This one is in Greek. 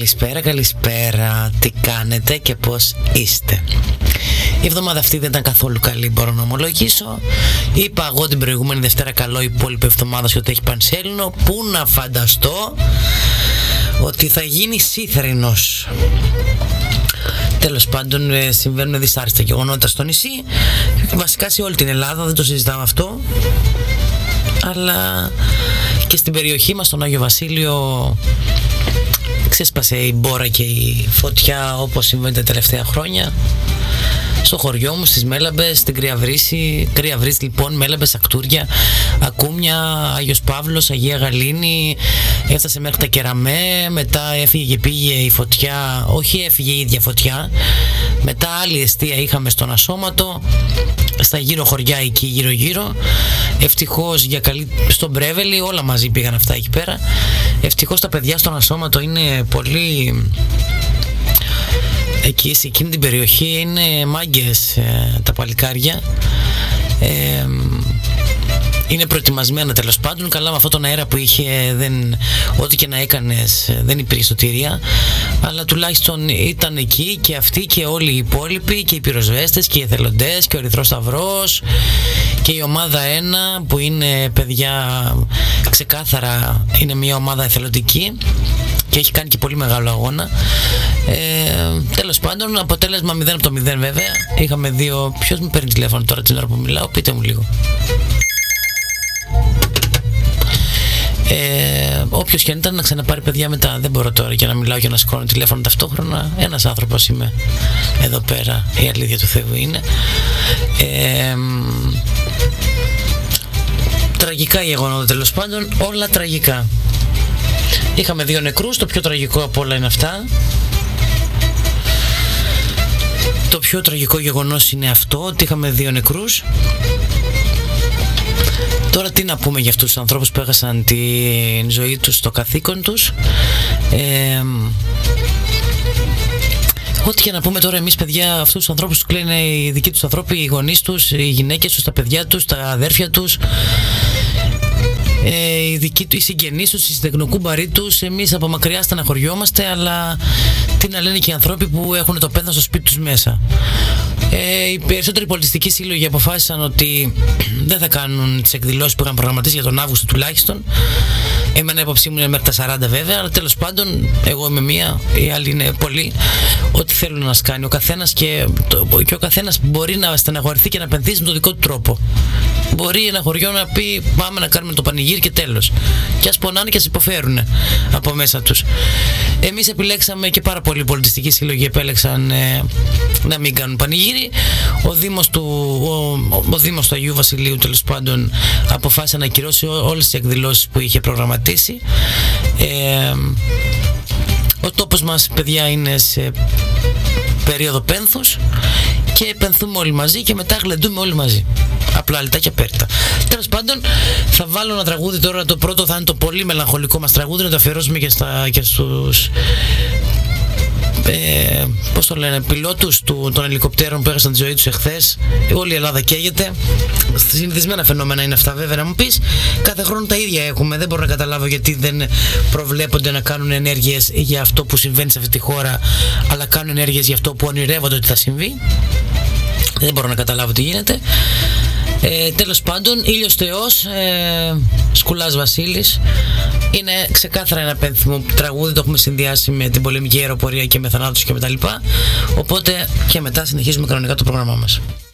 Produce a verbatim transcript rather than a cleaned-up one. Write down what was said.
καλησπέρα, καλησπέρα. Τι κάνετε και πώς είστε? Η εβδομάδα αυτή δεν ήταν καθόλου καλή, μπορώ να ομολογήσω. Είπα εγώ την προηγούμενη Δευτέρα καλό, η υπόλοιπη εβδομάδα και ότι έχει πανσέλινο. Πού να φανταστώ ότι θα γίνει σύθρινος. Τέλος πάντων, συμβαίνουν δυσάρεστα γεγονότα στο νησί. Βασικά σε όλη την Ελλάδα, δεν το συζητάμε αυτό. Αλλά και στην περιοχή μας, στον Άγιο Βασίλειο, ξέσπασε η μπόρα και η φωτιά, όπως συμβαίνει τα τελευταία χρόνια. Στο χωριό μου, στις Μέλαμπες, στην Κρύα Βρύση, Κρύα Βρύση λοιπόν, Μέλαμπες, Ακτούρια, Ακούμια, Άγιος Παύλος, Αγία Γαλήνη, έφτασε μέχρι τα Κεραμέ, μετά έφυγε και πήγε η φωτιά, όχι έφυγε η ίδια φωτιά, μετά άλλη εστία είχαμε στον Ασώματο, στα γύρω χωριά εκεί γύρω γύρω, ευτυχώς για καλή, στον Μπρέβελη, όλα μαζί πήγαν αυτά εκεί πέρα, ευτυχώς τα παιδιά στον Ασώματο είναι πολύ... Εκεί σε εκείνη την περιοχή είναι μάγκες ε, τα παλικάρια, ε, είναι προετοιμασμένα τέλος πάντων. Καλά, με αυτόν τον αέρα που είχε, δεν, ό,τι και να έκανες δεν υπήρχε σωτηρία, αλλά τουλάχιστον ήταν εκεί και αυτοί και όλοι οι υπόλοιποι και οι πυροσβέστες και οι εθελοντές και ο Ερυθρός Σταυρός και η ομάδα ένα που είναι παιδιά, ξεκάθαρα είναι μια ομάδα εθελοντική και έχει κάνει και πολύ μεγάλο αγώνα. Ε, τέλος πάντων, αποτέλεσμα μηδέν από το μηδέν βέβαια. Είχαμε δύο... Ποιος μου παίρνει τηλέφωνο τώρα την ώρα που μιλάω? Πείτε μου λίγο. Ε, όποιος και αν ήταν να ξαναπάρει παιδιά μετά. Δεν μπορώ τώρα και να μιλάω και να σηκώνω τηλέφωνο ταυτόχρονα. Ένας άνθρωπος είμαι εδώ πέρα, η αλήθεια του Θεού είναι. ε, Τραγικά γεγονότα τέλος πάντων, όλα τραγικά. Είχαμε δύο νεκρούς, το πιο τραγικό από όλα είναι αυτά. Το πιο τραγικό γεγονός είναι αυτό, ότι είχαμε δύο νεκρούς. Τώρα τι να πούμε για αυτούς τους ανθρώπους που έχασαν τη ζωή τους στο καθήκον τους. ε, Ό,τι και να πούμε τώρα εμείς παιδιά, αυτούς τους ανθρώπους τους κλαίνε οι δικοί τους ανθρώποι, οι γονείς τους, οι γυναίκες τους, τα παιδιά τους, τα αδέρφια τους, Ε, οι, δικοί, οι συγγενείς τους, οι συντεκνοκούμπαροι τους. Εμείς από μακριά στεναχωριόμαστε, αλλά τι να λένε και οι άνθρωποι που έχουν το πένθος στο σπίτι τους μέσα. Ε, οι περισσότεροι πολιτιστικοί σύλλογοι αποφάσισαν ότι δεν θα κάνουν τις εκδηλώσεις που είχαν προγραμματίσει για τον Αύγουστο τουλάχιστον. Εμένα η άποψή μου είναι μέχρι τα σαράντα βέβαια, αλλά τέλος πάντων εγώ είμαι μία, οι άλλοι είναι πολλοί. Ό,τι θέλουν να μας κάνει ο καθένας, και, το, και ο καθένας μπορεί να στεναχωρηθεί και να πενθήσει με τον δικό του τρόπο. Μπορεί ένα χωριό να πει πάμε να κάνουμε το πανηγύρι και τέλος. Και ας πονάνε και ας υποφέρουν από μέσα τους. Εμείς επιλέξαμε, και πάρα πολλοί πολιτιστικοί σύλλογοι επέλεξαν ε, να μην κάνουν πανηγύρι. Ο Δήμος του, ο, ο Δήμος του Αγίου Βασιλείου τέλος πάντων αποφάσισε να ακυρώσει όλες τις εκδηλώσεις που είχε προγραμματίσει. Ε, ο τόπος μας παιδιά είναι σε περίοδο πένθους και πενθούμε όλοι μαζί και μετά γλεντούμε όλοι μαζί. Απλά λιτά και πέρτα. Τέλος πάντων, θα βάλω ένα τραγούδι τώρα. Το πρώτο θα είναι το πολύ μελαγχολικό μας τραγούδι, να το αφιερώσουμε και, στα, και στους ε, πώς το λένε, πιλότους του, των ελικοπτέρων που έχασαν τη ζωή τους εχθές. Όλη η Ελλάδα καίγεται. Συνηθισμένα φαινόμενα είναι αυτά βέβαια, να μου πεις. Κάθε χρόνο τα ίδια έχουμε. Δεν μπορώ να καταλάβω γιατί δεν προβλέπονται να κάνουν ενέργειες για αυτό που συμβαίνει σε αυτή τη χώρα, αλλά κάνουν ενέργειες για αυτό που ονειρεύονται ότι θα συμβεί. Δεν μπορώ να καταλάβω τι γίνεται. Ε, τέλος πάντων, ήλιος Θεός, ε, Σκουλάς Βασίλης. Είναι ξεκάθαρα ένα πένθυμο τραγούδι, το έχουμε συνδυάσει με την πολεμική αεροπορία και με θανάτους και με τα λοιπά. Οπότε και μετά συνεχίζουμε κανονικά το πρόγραμμά μας.